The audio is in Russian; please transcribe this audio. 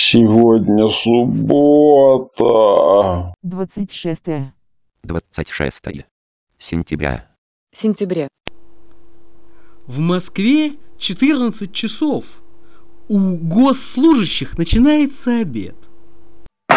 Сегодня суббота. 26 сентября. В Москве 14 часов. У госслужащих начинается обед.